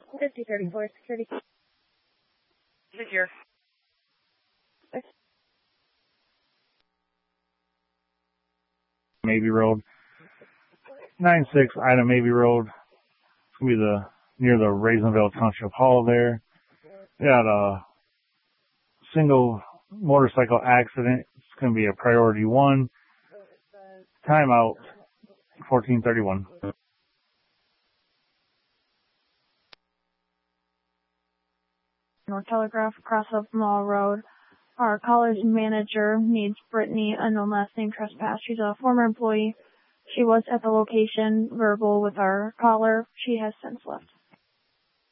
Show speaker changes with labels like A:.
A: 5034 security.
B: Secure.
C: Mabee Road. 96 Ida Mabee Road. It's going to be near the Raisinville Township Hall there. We got a single motorcycle accident. It's going to be a priority 1. Timeout 1431.
D: North Telegraph across of Mall Road. Our caller's manager needs Brittany, unknown last name, trespass. She's a former employee. She was at the location verbal with our caller. She has since left.